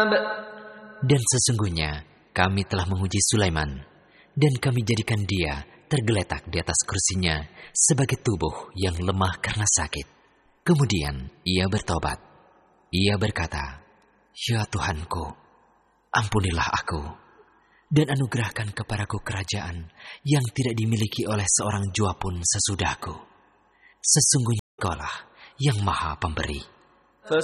Dan sesungguhnya kami telah menguji Sulaiman, dan kami jadikan dia tergeletak di atas kursinya sebagai tubuh yang lemah karena sakit. Kemudian ia bertobat. Ia berkata, "Ya Tuhanku, ampunilah aku, dan anugerahkan kepadaku kerajaan yang tidak dimiliki oleh seorang jua pun sesudahku. Sesungguhnya Engkau lah yang Maha Pemberi."